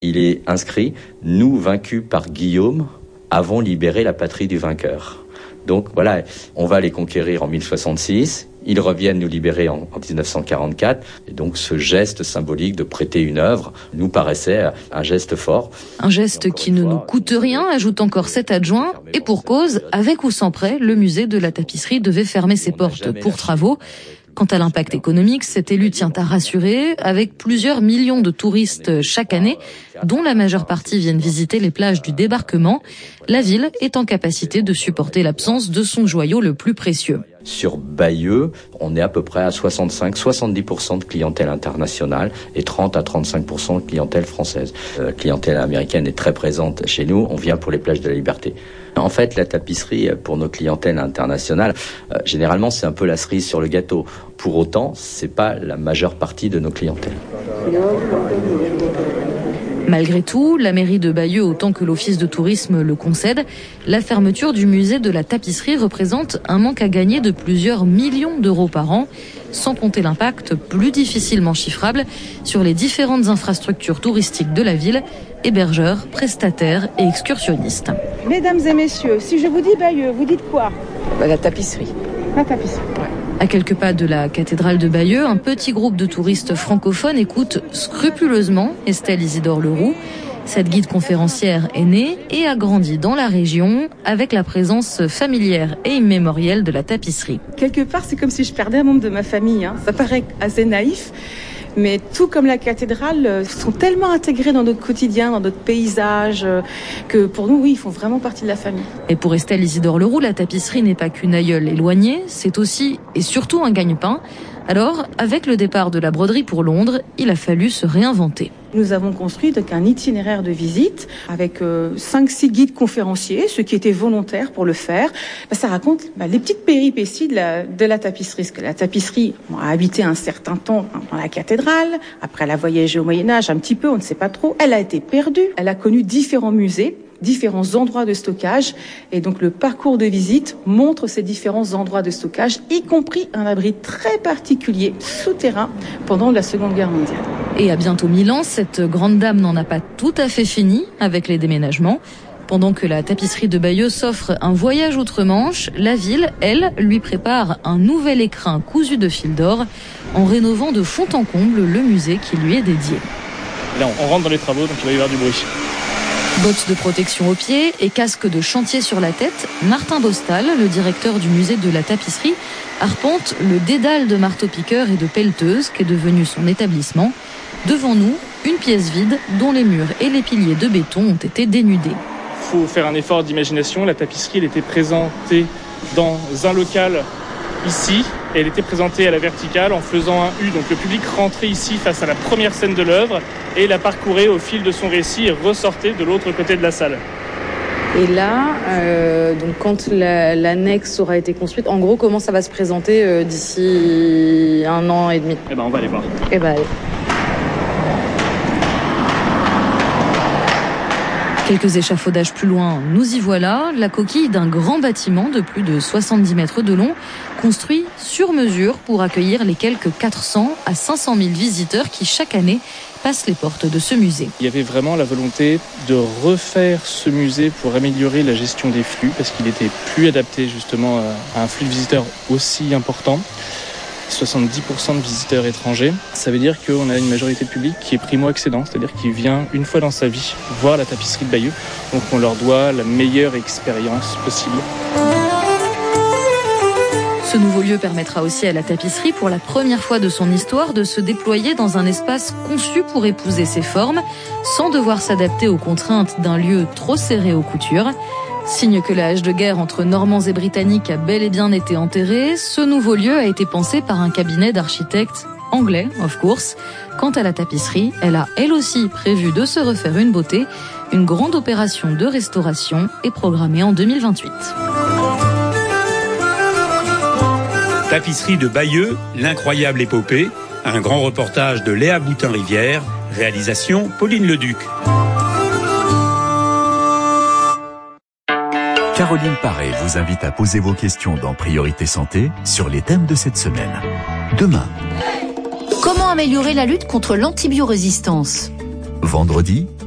Il est inscrit « Nous, vaincus par Guillaume, avons libéré la patrie du vainqueur ». Donc voilà, on va les conquérir en 1066, ils reviennent nous libérer en 1944, et donc ce geste symbolique de prêter une œuvre nous paraissait un geste fort. Un geste qui ne nous coûte rien, ajoute encore cet adjoint, et pour cause, avec ou sans prêt, le musée de la tapisserie devait fermer ses portes pour travaux. Quant à l'impact économique, cet élu tient à rassurer, avec plusieurs millions de touristes chaque année, dont la majeure partie viennent visiter les plages du débarquement, la ville est en capacité de supporter l'absence de son joyau le plus précieux. Sur Bayeux, on est à peu près à 65-70% de clientèle internationale et 30 à 35% de clientèle française. La clientèle américaine est très présente chez nous, on vient pour les plages de la Liberté. En fait, la tapisserie, pour nos clientèles internationales, généralement, c'est un peu la cerise sur le gâteau. Pour autant, c'est pas la majeure partie de nos clientèles. Malgré tout, la mairie de Bayeux, autant que l'office de tourisme le concède, la fermeture du musée de la tapisserie représente un manque à gagner de plusieurs millions d'euros par an, sans compter l'impact plus difficilement chiffrable sur les différentes infrastructures touristiques de la ville, hébergeurs, prestataires et excursionnistes. Mesdames et messieurs, si je vous dis Bayeux, vous dites quoi ? La tapisserie. La tapisserie. Ouais. À quelques pas de la cathédrale de Bayeux, un petit groupe de touristes francophones écoute scrupuleusement Estelle Isidore Leroux. Cette guide conférencière est née et a grandi dans la région avec la présence familière et immémorielle de la tapisserie. Quelque part, c'est comme si je perdais un membre de ma famille. Ça paraît assez naïf, mais tout comme la cathédrale, sont tellement intégrés dans notre quotidien, dans notre paysage, que pour nous, oui, ils font vraiment partie de la famille. Et pour Estelle Isidore Leroux, la tapisserie n'est pas qu'une aïeule éloignée, c'est aussi et surtout un gagne-pain. Alors, avec le départ de la broderie pour Londres, il a fallu se réinventer. Nous avons construit donc un itinéraire de visite avec 5-6 guides conférenciers, ceux qui étaient volontaires pour le faire. Ça raconte les petites péripéties de la tapisserie. Parce que la tapisserie a habité un certain temps dans la cathédrale. Après, elle a voyagé au Moyen-Âge un petit peu, on ne sait pas trop. Elle a été perdue. Elle a connu différents musées, différents endroits de stockage. Et donc, le parcours de visite montre ces différents endroits de stockage, y compris un abri très particulier souterrain pendant la Seconde Guerre mondiale. Et à bientôt 1000 ans, cette grande dame n'en a pas tout à fait fini avec les déménagements. Pendant que la tapisserie de Bayeux s'offre un voyage outre-Manche, la ville, elle, lui prépare un nouvel écrin cousu de fil d'or en rénovant de fond en comble le musée qui lui est dédié. Là, on rentre dans les travaux, donc il va y avoir du bruit. Bottes de protection aux pieds et casque de chantier sur la tête, Martin Bostal, le directeur du musée de la tapisserie, arpente le dédale de marteaux-piqueurs et de pelleteuses qu'est devenu son établissement. Devant nous, une pièce vide dont les murs et les piliers de béton ont été dénudés. Il faut faire un effort d'imagination. La tapisserie, elle était présentée dans un local ici, et elle était présentée à la verticale en faisant un U. Donc le public rentrait ici face à la première scène de l'œuvre et la parcourait au fil de son récit et ressortait de l'autre côté de la salle. Et là, donc quand l'annexe aura été construite, en gros, comment ça va se présenter d'ici 1 an et demi ? On va aller voir. Allez. Quelques échafaudages plus loin, nous y voilà, la coquille d'un grand bâtiment de plus de 70 mètres de long, construit sur mesure pour accueillir les quelques 400 à 500 000 visiteurs qui chaque année passent les portes de ce musée. Il y avait vraiment la volonté de refaire ce musée pour améliorer la gestion des flux, parce qu'il était plus adapté justement à un flux de visiteurs aussi important. 70% de visiteurs étrangers. Ça veut dire qu'on a une majorité de public qui est primo-accédant, c'est-à-dire qui vient une fois dans sa vie voir la tapisserie de Bayeux. Donc on leur doit la meilleure expérience possible. Ce nouveau lieu permettra aussi à la tapisserie, pour la première fois de son histoire, de se déployer dans un espace conçu pour épouser ses formes, sans devoir s'adapter aux contraintes d'un lieu trop serré aux coutures. Signe que la hache de guerre entre Normands et Britanniques a bel et bien été enterrée, ce nouveau lieu a été pensé par un cabinet d'architectes anglais, of course. Quant à la tapisserie, elle a elle aussi prévu de se refaire une beauté. Une grande opération de restauration est programmée en 2028. Tapisserie de Bayeux, l'incroyable épopée, un grand reportage de Léa Boutin-Rivière, réalisation Pauline Leduc. Caroline Paré vous invite à poser vos questions dans Priorité Santé sur les thèmes de cette semaine. Demain. Comment améliorer la lutte contre l'antibiorésistance ? Vendredi,